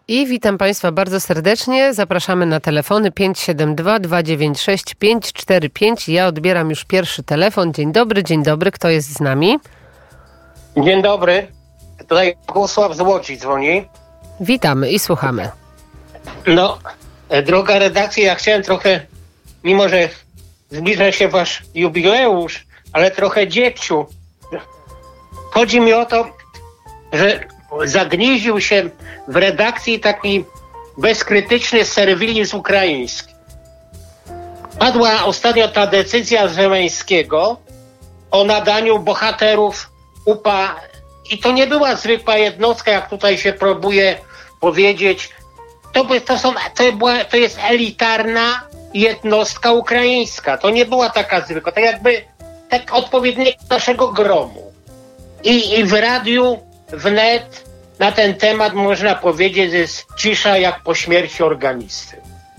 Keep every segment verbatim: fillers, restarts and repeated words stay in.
I witam Państwa bardzo serdecznie. Zapraszamy na telefony pięć siedem dwa, dwa dziewięć sześć, pięć cztery pięć. Ja odbieram już pierwszy telefon. Dzień dobry, dzień dobry. Kto jest z nami? Dzień dobry. Tutaj Bogusław z Łodzi dzwoni. Witamy i słuchamy. No, droga redakcja, ja chciałem trochę, mimo że zbliża się wasz jubileusz, ale trochę dziegciu. Chodzi mi o to, że zagnieździł się w redakcji taki bezkrytyczny serwilizm ukraiński. Padła ostatnio ta decyzja Zełenskiego o nadaniu bohaterów U P A i to nie była zwykła jednostka, jak tutaj się próbuje powiedzieć. To, to, są, to, była, to jest elitarna jednostka ukraińska. To nie była taka zwykła, to jakby tak odpowiednik naszego gromu. I, I w radiu wnet na ten temat można powiedzieć, że jest cisza jak po śmierci organisty.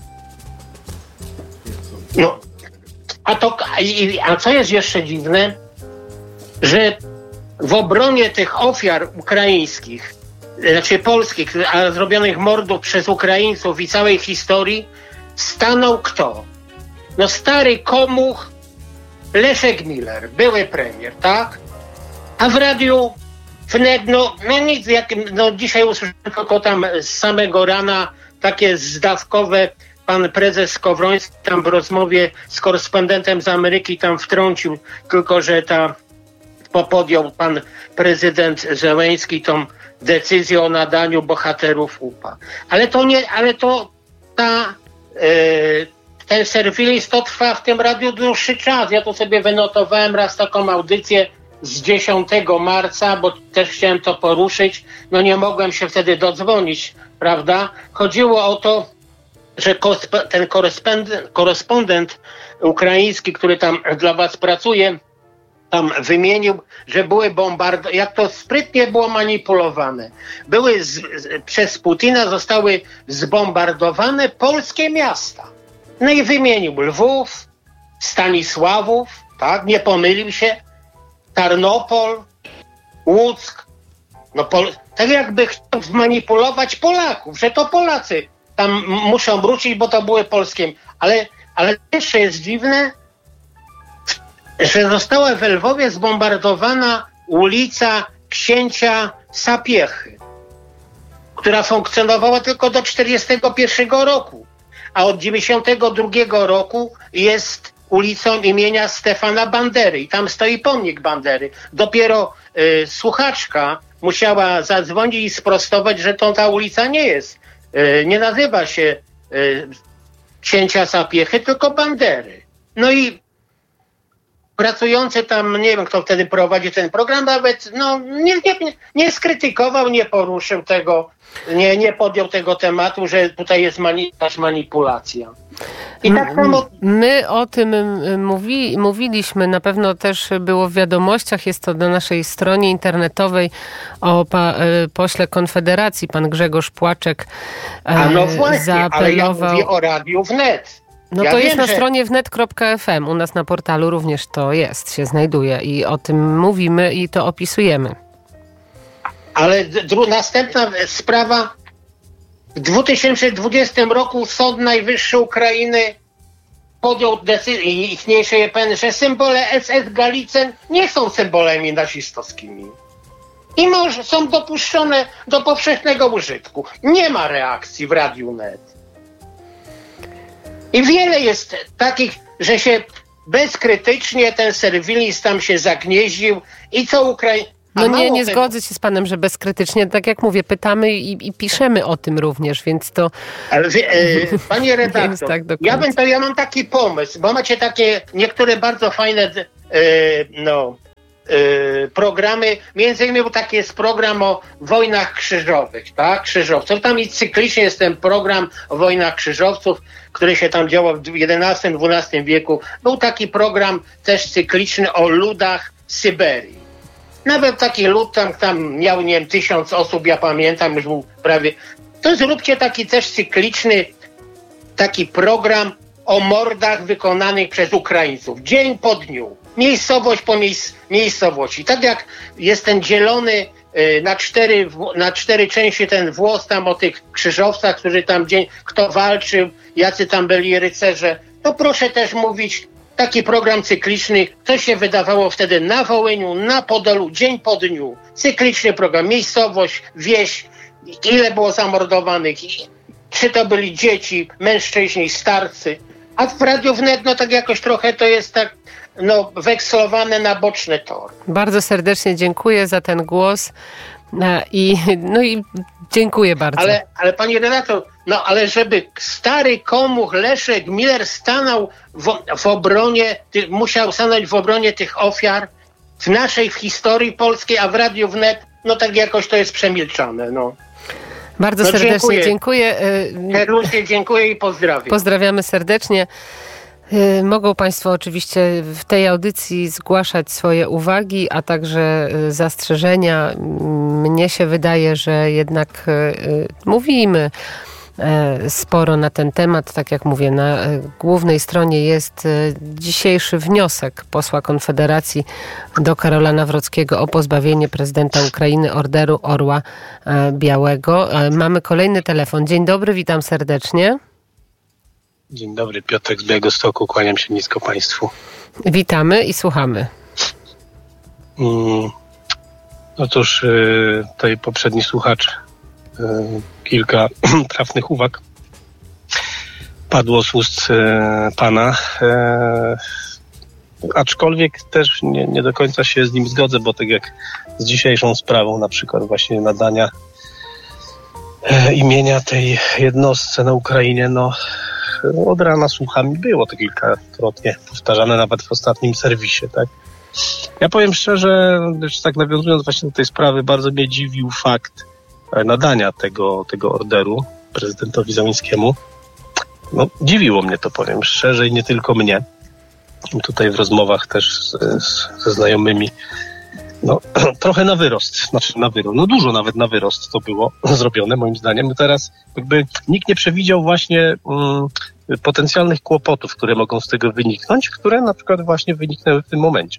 No, a, to, a co jest jeszcze dziwne, że w obronie tych ofiar ukraińskich, znaczy polskich, a zrobionych mordów przez Ukraińców i całej historii, stanął kto? No stary komuch Leszek Miller, były premier, tak? A w radiu wnet, no, no nic, jak, no dzisiaj usłyszałem tylko tam z samego rana takie zdawkowe, pan prezes Skowroński tam w rozmowie z korespondentem z Ameryki tam wtrącił, tylko że ta podjął pan prezydent Zełenski tą decyzję o nadaniu bohaterów U P A. Ale to nie, ale to ta, yy, ten serwilizm to trwa w tym radiu dłuższy czas. Ja to sobie wynotowałem raz taką audycję z dziesiątego marca, bo też chciałem to poruszyć. No nie mogłem się wtedy dodzwonić, prawda? Chodziło o to, że ten korespondent, korespondent ukraiński, który tam dla was pracuje, tam wymienił, że były bombardowane, jak to sprytnie było manipulowane. Były z, z, przez Putina zostały zbombardowane polskie miasta. No i wymienił Lwów, Stanisławów, tak, nie pomylił się, Tarnopol, Łuck. No pol, tak jakby chciał zmanipulować Polaków, że to Polacy tam muszą wrócić, bo to były polskie. Ale, ale jeszcze jest dziwne, że została w Lwowie zbombardowana ulica Księcia Sapiechy, która funkcjonowała tylko do czterdziestego pierwszego roku, a od dziewięćdziesiątego drugiego roku jest ulicą imienia Stefana Bandery i tam stoi pomnik Bandery. Dopiero y, słuchaczka musiała zadzwonić i sprostować, że to ta ulica nie jest, y, nie nazywa się y, Księcia Sapiechy, tylko Bandery. No i pracujący tam, nie wiem kto wtedy prowadzi ten program, nawet no, nie, nie, nie skrytykował, nie poruszył tego, nie, nie podjął tego tematu, że tutaj jest mani- manipulacja. I tak samo... My o tym mówi, mówiliśmy, na pewno też było w wiadomościach, jest to na naszej stronie internetowej o pa, pośle Konfederacji, pan Grzegorz Płaczek A no właśnie, zaapelował... ale ja mówię o Radiu Wnet. No ja to wiem, jest na że... stronie wnet kropka f m. U nas na portalu również to jest, się znajduje i o tym mówimy i to opisujemy. Ale dru- następna sprawa. W dwa tysiące dwudziestym roku Sąd Najwyższy Ukrainy podjął decyzję, ichniejsze je pen, że symbole S S Galicen nie są symbolami nazistowskimi. I może są dopuszczone do powszechnego użytku. Nie ma reakcji w Radiu Net. I wiele jest takich, że się bezkrytycznie ten serwilizm tam się zagnieździł i co Ukraina... No nie, nie tego... zgodzę się z panem, że bezkrytycznie. Tak jak mówię, pytamy i, i piszemy o tym również, więc to... Ale wie, e, panie redaktor, tak ja, bym, to, ja mam taki pomysł, bo macie takie niektóre bardzo fajne e, no, e, programy, między innymi taki jest program o wojnach krzyżowych, tak, krzyżowców. Tam i cyklicznie jest ten program o wojnach krzyżowców, który się tam działo w jedenastym dwunastym wieku. Był taki program też cykliczny o ludach Syberii. Nawet taki lud tam, tam miał, nie wiem, tysiąc osób, ja pamiętam, już był prawie... To zróbcie taki też cykliczny taki program o mordach wykonanych przez Ukraińców. Dzień po dniu. Miejscowość po miejsc- miejscowości. Tak jak jest ten dzielony na cztery, na cztery części ten włos tam o tych krzyżowcach, którzy tam dzień, kto walczył, jacy tam byli rycerze. To proszę też mówić, taki program cykliczny, to się wydawało wtedy na Wołyniu, na Podolu, dzień po dniu. Cykliczny program, miejscowość, wieś, ile było zamordowanych, czy to byli dzieci, mężczyźni, starcy. A w Radiu Wnet, no tak jakoś trochę to jest tak, no, wekslowane na boczny tor. Bardzo serdecznie dziękuję za ten głos i, no i dziękuję bardzo. Ale, ale pani redaktor, no ale żeby stary komuch Leszek Miller stanął w, w obronie, ty, musiał stanąć w obronie tych ofiar w naszej, w historii polskiej, a w Radiu Wnet, no tak jakoś to jest przemilczane, no. Bardzo no, serdecznie dziękuję. dziękuję. Herlusie, dziękuję i pozdrawiam. Pozdrawiamy serdecznie. Mogą Państwo oczywiście w tej audycji zgłaszać swoje uwagi, a także zastrzeżenia. Mnie się wydaje, że jednak mówimy sporo na ten temat. Tak jak mówię, na głównej stronie jest dzisiejszy wniosek posła Konfederacji do Karola Nawrockiego o pozbawienie prezydenta Ukrainy Orderu Orła Białego. Mamy kolejny telefon. Dzień dobry, witam serdecznie. Dzień dobry, Piotrek z Białegostoku, kłaniam się nisko Państwu. Witamy i słuchamy. Hmm. Otóż y, tutaj poprzedni słuchacz y, kilka trafnych uwag padło z ust y, Pana, y, aczkolwiek też nie, nie do końca się z nim zgodzę, bo tak jak z dzisiejszą sprawą, na przykład właśnie nadania y, imienia tej jednostce na Ukrainie, no od rana słuchami było to kilkakrotnie powtarzane, nawet w ostatnim serwisie, tak? Ja powiem szczerze, że tak nawiązując właśnie do tej sprawy, bardzo mnie dziwił fakt nadania tego, tego orderu prezydentowi Załęckiemu. No, dziwiło mnie to, powiem szczerze, i nie tylko mnie. Tutaj w rozmowach też z, z, ze znajomymi, no trochę na wyrost, znaczy na wyrost, no dużo nawet na wyrost to było zrobione moim zdaniem. Teraz jakby nikt nie przewidział właśnie um, potencjalnych kłopotów, które mogą z tego wyniknąć, które na przykład właśnie wyniknęły w tym momencie.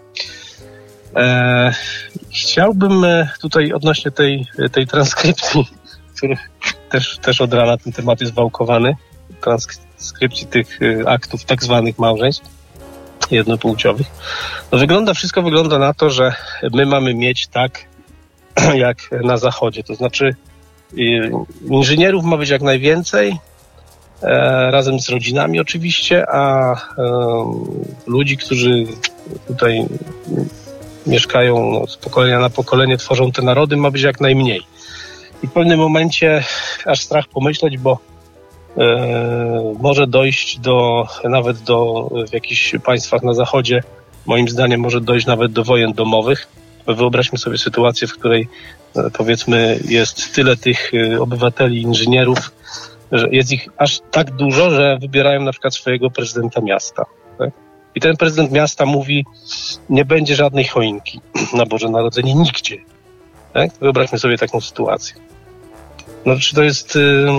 E, chciałbym tutaj odnośnie tej, tej transkrypcji, który też, też od rana ten temat jest wałkowany, transkrypcji tych aktów tak zwanych małżeństw jednopłciowych. No wygląda, wszystko wygląda na to, że my mamy mieć tak jak na Zachodzie, to znaczy inżynierów ma być jak najwięcej, e, razem z rodzinami oczywiście, a e, ludzi, którzy tutaj mieszkają no, z pokolenia na pokolenie, tworzą te narody, ma być jak najmniej. I w pewnym momencie aż strach pomyśleć, bo e, może dojść do, nawet do, w jakichś państwach na Zachodzie, moim zdaniem może dojść nawet do wojen domowych. Wyobraźmy sobie sytuację, w której e, powiedzmy jest tyle tych e, obywateli, inżynierów, że jest ich aż tak dużo, że wybierają na przykład swojego prezydenta miasta. Tak? I ten prezydent miasta mówi, nie będzie żadnej choinki na Boże Narodzenie nigdzie. Tak? Wyobraźmy sobie taką sytuację. No, czy to jest,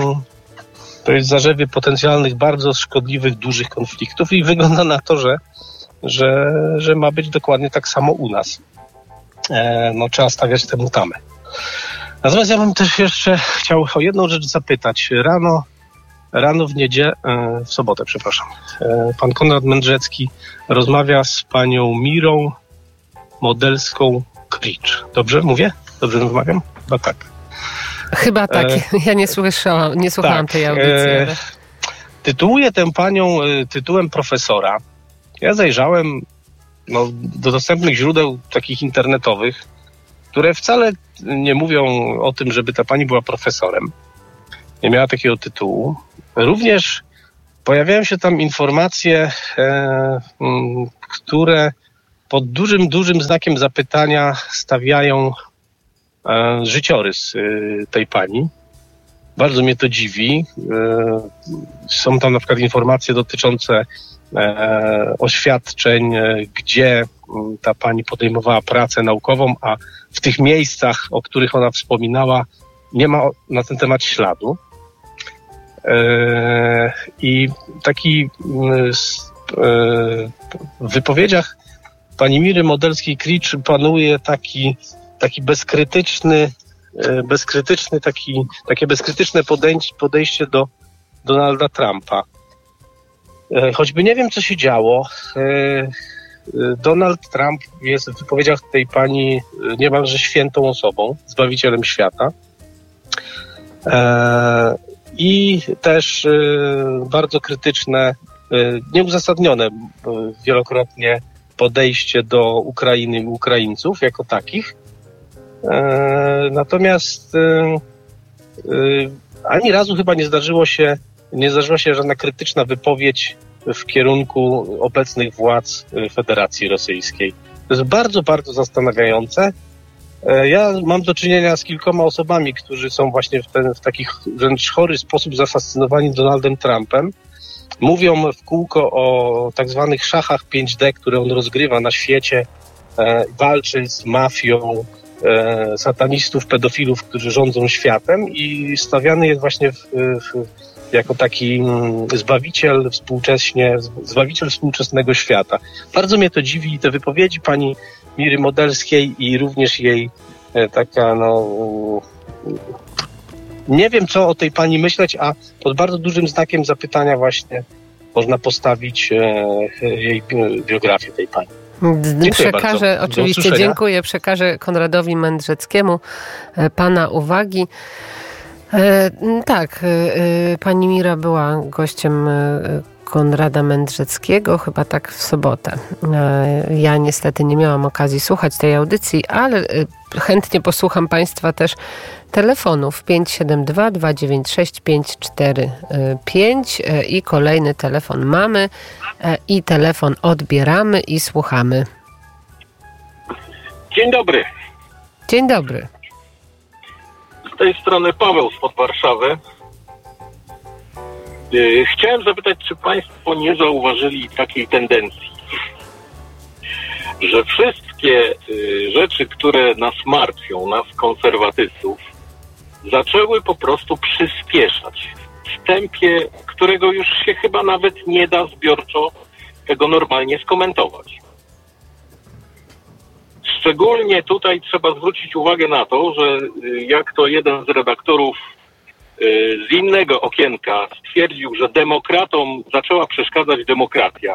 to jest zarzewie potencjalnych, bardzo szkodliwych, dużych konfliktów i wygląda na to, że, że, że ma być dokładnie tak samo u nas. E, no, trzeba stawiać temu tamę. Natomiast ja bym też jeszcze chciał o jedną rzecz zapytać. Rano, rano w niedzielę, w sobotę, przepraszam, pan Konrad Mędrzecki rozmawia z panią Mirą Modelską-Kricz. Dobrze mówię? Dobrze wymawiam? Chyba tak. Chyba tak. E, ja nie słyszałam, nie słuchałam tak, tej audycji. Ale... E, tytułuję tę panią tytułem profesora. Ja zajrzałem no, do dostępnych źródeł takich internetowych, które wcale nie mówią o tym, żeby ta pani była profesorem. Nie miała takiego tytułu. Również pojawiają się tam informacje, e, m, które pod dużym, dużym znakiem zapytania stawiają e, życiorys e, tej pani. Bardzo mnie to dziwi. E, są tam na przykład informacje dotyczące e, oświadczeń, e, gdzie ta pani podejmowała pracę naukową, a w tych miejscach, o których ona wspominała, nie ma na ten temat śladu. I taki w wypowiedziach pani Miry Modelskiej-Kricz panuje taki taki bezkrytyczny, bezkrytyczny taki, takie bezkrytyczne podejście, podejście do Donalda Trumpa. Choćby nie wiem, co się działo, Donald Trump jest w wypowiedziach tej pani niemalże świętą osobą, zbawicielem świata. I też bardzo krytyczne, nieuzasadnione wielokrotnie podejście do Ukrainy i Ukraińców jako takich. Natomiast ani razu chyba nie zdarzyło się, nie zdarzyła się żadna krytyczna wypowiedź w kierunku obecnych władz Federacji Rosyjskiej. To jest bardzo, bardzo zastanawiające. Ja mam do czynienia z kilkoma osobami, którzy są właśnie w, ten, w takich wręcz chory sposób zafascynowani Donaldem Trumpem. Mówią w kółko o tak zwanych szachach pięć D, które on rozgrywa na świecie, e, walczy z mafią, e, satanistów, pedofilów, którzy rządzą światem i stawiany jest właśnie w, w, jako taki zbawiciel współcześnie, zbawiciel współczesnego świata. Bardzo mnie to dziwi, te wypowiedzi pani Miry Modelskiej i również jej e, taka, no... Nie wiem, co o tej pani myśleć, a pod bardzo dużym znakiem zapytania właśnie można postawić e, jej biografię tej pani. Dziękuję przekażę, bardzo. Oczywiście dziękuję, przekażę Konradowi Mędrzeckiemu e, pana uwagi. E, tak, e, pani Mira była gościem e, Konrada Mędrzeckiego, chyba tak w sobotę. E, ja niestety nie miałam okazji słuchać tej audycji, ale e, chętnie posłucham państwa też telefonów pięć siedem dwa, dwa dziewięć sześć, pięć cztery pięć i kolejny telefon mamy i telefon odbieramy i słuchamy. Dzień dobry. Dzień dobry. Z tej strony Paweł spod Warszawy. Chciałem zapytać, czy państwo nie zauważyli takiej tendencji, że wszystkie rzeczy, które nas martwią, nas konserwatystów, zaczęły po prostu przyspieszać w tempie, którego już się chyba nawet nie da zbiorczo tego normalnie skomentować. Szczególnie tutaj trzeba zwrócić uwagę na to, że jak to jeden z redaktorów z innego okienka stwierdził, że demokratom zaczęła przeszkadzać demokracja.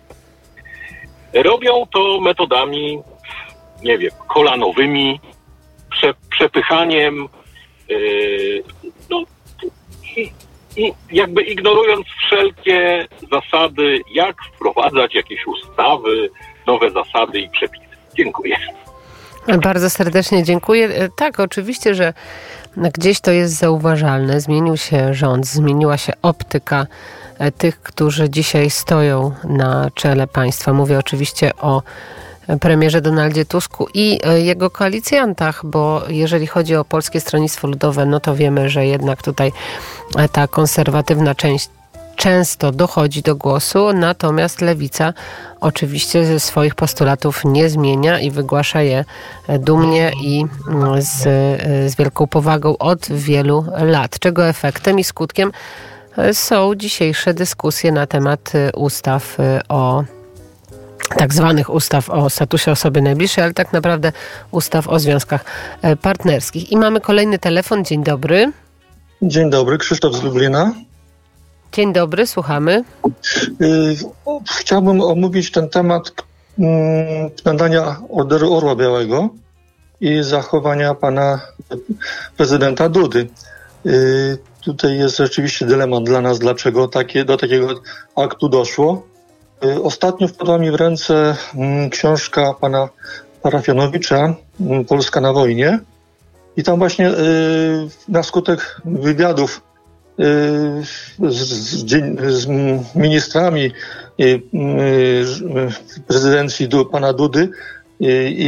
Robią to metodami, nie wiem, kolanowymi, prze, przepychaniem, yy, no, i, i jakby ignorując wszelkie zasady, jak wprowadzać jakieś ustawy, nowe zasady i przepisy. Dziękuję. Bardzo serdecznie dziękuję. Tak, oczywiście, że gdzieś to jest zauważalne. Zmienił się rząd, zmieniła się optyka tych, którzy dzisiaj stoją na czele państwa. Mówię oczywiście o premierze Donaldzie Tusku i jego koalicjantach, bo jeżeli chodzi o Polskie Stronnictwo Ludowe, no to wiemy, że jednak tutaj ta konserwatywna część często dochodzi do głosu, natomiast Lewica oczywiście ze swoich postulatów nie zmienia i wygłasza je dumnie i z, z wielką powagą od wielu lat, czego efektem i skutkiem są dzisiejsze dyskusje na temat ustaw o tak zwanych ustaw o statusie osoby najbliższej, ale tak naprawdę ustaw o związkach partnerskich. I mamy kolejny telefon. Dzień dobry. Dzień dobry, Krzysztof z Lublina. Dzień dobry, słuchamy. Chciałbym omówić ten temat nadania Orderu Orła Białego i zachowania pana prezydenta Dudy. Tutaj jest rzeczywiście dylemat dla nas, dlaczego takie, do takiego aktu doszło. Ostatnio wpadła mi w ręce książka pana Parafianowicza, Polska na wojnie. I tam właśnie na skutek wywiadów z, z, z ministrami prezydencji pana Dudy i